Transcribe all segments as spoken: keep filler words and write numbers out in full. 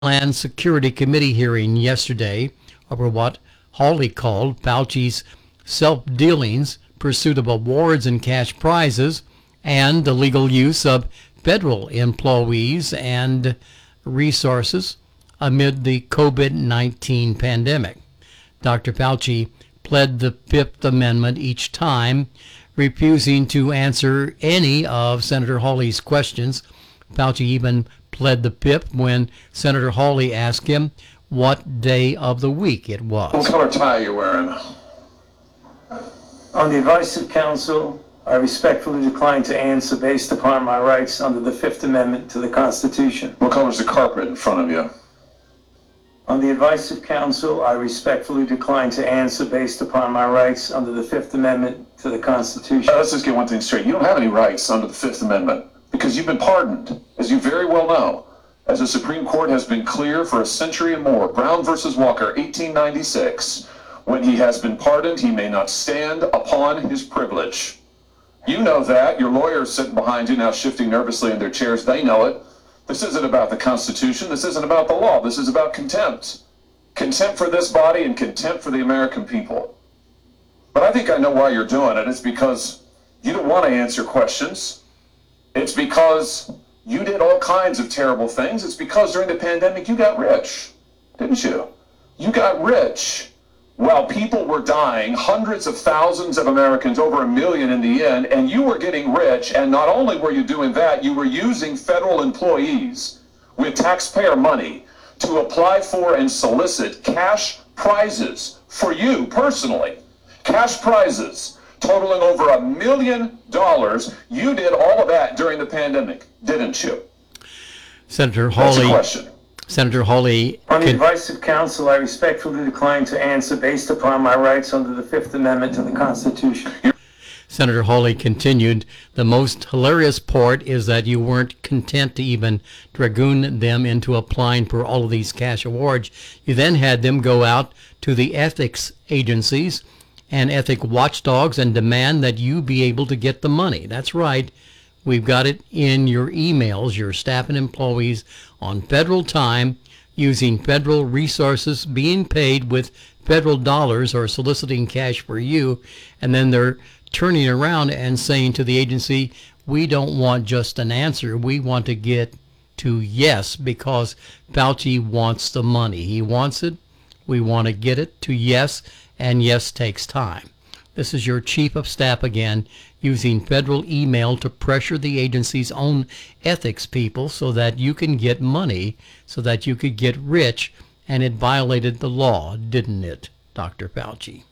Homeland Security Committee hearing yesterday over what Hawley called Fauci's self-dealings, pursuit of awards and cash prizes, and illegal use of federal employees and resources amid the COVID nineteen pandemic. Doctor Fauci pled the Fifth Amendment each time, refusing to answer any of Senator Hawley's questions. Fauci even pled the Fifth when Senator Hawley asked him what day of the week it was. What color tie are you wearing? On the advice of counsel, I respectfully decline to answer based upon my rights under the Fifth Amendment to the Constitution. What color is the carpet in front of you? On the advice of counsel, I respectfully decline to answer based upon my rights under the Fifth Amendment to the Constitution. Uh, let's just get one thing straight. You don't have any rights under the Fifth Amendment because you've been pardoned, as you very well know. As the Supreme Court has been clear for a century and more, Brown versus Walker, eighteen ninety-six, when he has been pardoned, he may not stand upon his privilege. You know that. Your lawyers sitting behind you now shifting nervously in their chairs, they know it. This isn't about the Constitution. This isn't about the law. This is about contempt. Contempt for this body and contempt for the American people. But I think I know why you're doing it. It's because you don't want to answer questions. It's because you did all kinds of terrible things. It's because during the pandemic you got rich, didn't you? You got rich while people were dying, hundreds of thousands of Americans, over a million in the end, and you were getting rich. And not only were you doing that, you were using federal employees with taxpayer money to apply for and solicit cash prizes for you personally. Cash prizes totaling over a million dollars. You did all of that during the pandemic, didn't you? Senator Hawley. That's a question. Senator Hawley. On the Can, advice of counsel, I respectfully decline to answer based upon my rights under the Fifth Amendment to the Constitution. Senator Hawley continued, the most hilarious part is that you weren't content to even dragoon them into applying for all of these cash awards. You then had them go out to the ethics agencies and ethic watchdogs and demand that you be able to get the money. That's right. We've got it in your emails, your staff and employees on federal time, using federal resources, being paid with federal dollars or soliciting cash for you, and then they're turning around and saying to the agency, we don't want just an answer. We want to get to yes, because Fauci wants the money. He wants it. We want to get it to yes, and yes takes time. This is your chief of staff again, using federal email to pressure the agency's own ethics people so that you can get money, so that you could get rich, and it violated the law, didn't it, Doctor Fauci?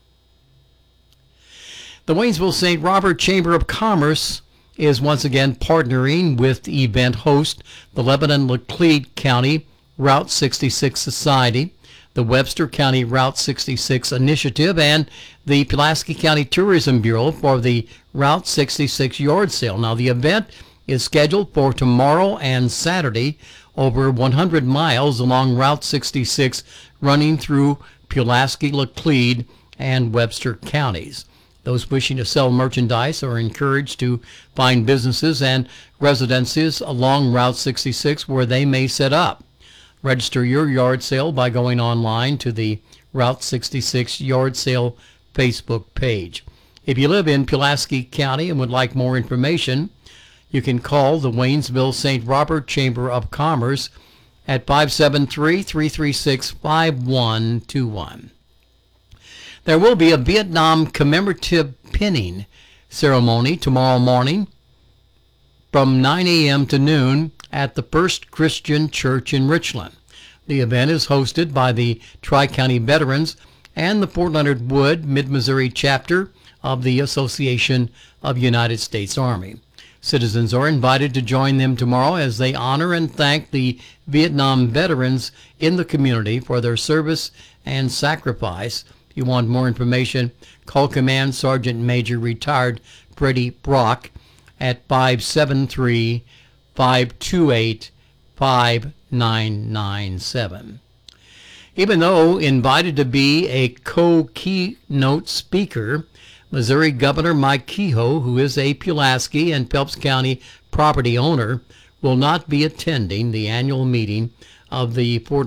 The Waynesville Saint Robert Chamber of Commerce is once again partnering with event host, the Lebanon-Laclede County Route sixty-six Society, the Webster County Route sixty-six Initiative, and the Pulaski County Tourism Bureau for the Route sixty-six yard sale. Now, the event is scheduled for tomorrow and Saturday, over one hundred miles along Route sixty-six, running through Pulaski, Laclede, and Webster counties. Those wishing to sell merchandise are encouraged to find businesses and residences along Route sixty-six where they may set up. Register your yard sale by going online to the Route sixty-six yard sale Facebook page. If you live in Pulaski County and would like more information, you can call the Waynesville Saint Robert Chamber of Commerce at five seven three, three three six, five one two one. There will be a Vietnam commemorative pinning ceremony tomorrow morning from nine a.m. to noon at the First Christian Church in Richland. The event is hosted by the Tri-County Veterans and the Fort Leonard Wood Mid-Missouri chapter of the Association of United States Army. Citizens are invited to join them tomorrow as they honor and thank the Vietnam veterans in the community for their service and sacrifice. If you want more information, call Command Sergeant Major Retired Freddie Brock at five seven three, five two eight, five nine nine seven. Even though invited to be a co-keynote speaker, Missouri Governor Mike Kehoe, who is a Pulaski and Phelps County property owner, will not be attending the annual meeting of the Fort